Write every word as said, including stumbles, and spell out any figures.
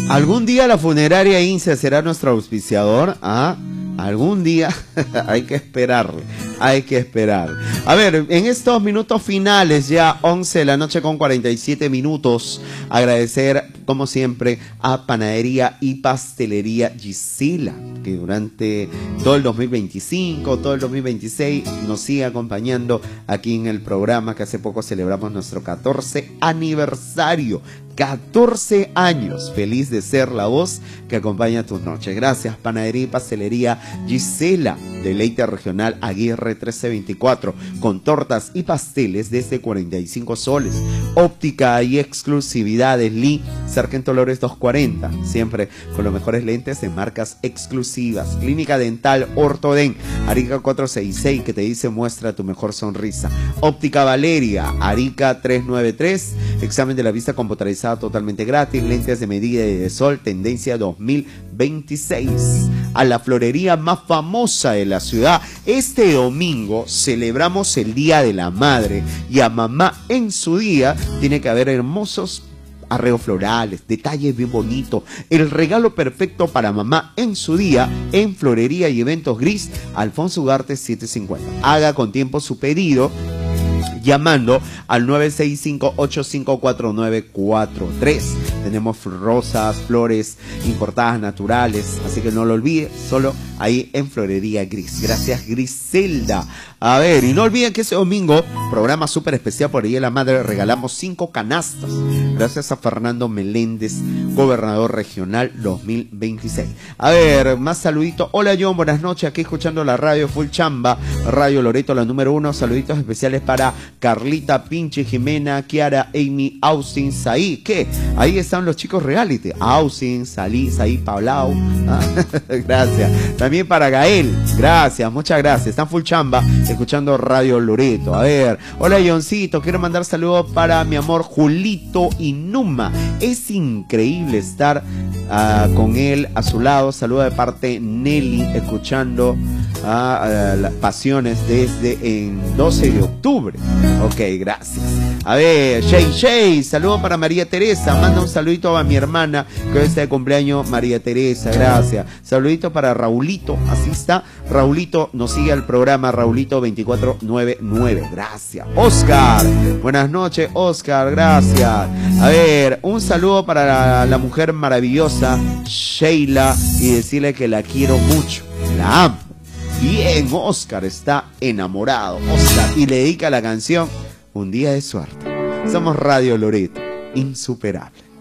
¿Algún día la funeraria INSE será nuestro auspiciador? ¿Ah? Algún día hay que esperar, hay que esperar. A ver, en estos minutos finales, ya once de la noche con cuarenta y siete minutos, agradecer como siempre a Panadería y Pastelería Gisela, que durante todo el dos mil veinticinco, todo el dos mil veintiséis nos sigue acompañando aquí en el programa, que hace poco celebramos nuestro catorce aniversario. catorce años, feliz de ser la voz que acompaña tus noches. Gracias, Panadería y Pastelería Gisela, Deleite Regional Aguirre trece veinticuatro, con tortas y pasteles desde cuarenta y cinco soles. Óptica y exclusividades Lee, Sargento Lores doscientos cuarenta, siempre con los mejores lentes de marcas exclusivas. Clínica Dental Ortoden, Arica cuatrocientos sesenta y seis, que te dice muestra tu mejor sonrisa. Óptica Valeria, Arica trescientos noventa y tres, examen de la vista computarizada totalmente gratis, lentes de medida y de sol, tendencia dos mil veintiséis. A la florería más famosa de la ciudad, este domingo celebramos el Día de la Madre, y a mamá en su día tiene que haber hermosos arreglos florales, detalles bien bonitos, el regalo perfecto para mamá en su día en Florería y Eventos Gris, Alfonso Ugarte setecientos cincuenta. Haga con tiempo su pedido llamando al nueve seis cinco, ocho cinco cuatro, nueve cuatro tres. Tenemos rosas, flores importadas naturales, así que no lo olvide, solo ahí en Florería Gris. Gracias, Griselda. A ver, y no olviden que ese domingo, programa súper especial por el Día de la Madre, regalamos cinco canastas. Gracias a Fernando Meléndez, gobernador regional dos mil veintiséis. A ver, más saluditos. Hola, John, buenas noches. Aquí escuchando la radio Full Chamba, Radio Loreto, la número uno. Saluditos especiales para Carlita, Pinche, Jimena, Kiara, Amy, Austin, Saí. ¿Qué? Ahí están los chicos reality. Austin, Salí, Saí, Pablao. ¿Ah? Gracias. También para Gael. Gracias, muchas gracias. Están Full Chamba escuchando Radio Loreto. A ver. Hola, Johncito. Quiero mandar saludos para mi amor Julito Inuma. Es increíble estar uh, con él a su lado. Saludos de parte Nelly, escuchando uh, uh, las pasiones desde en doce de octubre. Ok, gracias. A ver, Shay Shay, saludo para María Teresa. Manda un saludito a mi hermana que hoy está de cumpleaños, María Teresa, gracias. Saludito para Raulito, así está. Raulito nos sigue al programa, Raulito veinticuatro noventa y nueve, gracias. Oscar, buenas noches, Oscar, gracias. A ver, un saludo para la, la mujer maravillosa, Sheila, y decirle que la quiero mucho, la amo. Bien, Oscar está enamorado, Oscar, y le dedica la canción Un Día de Suerte. Somos Radio Loreto, insuperable.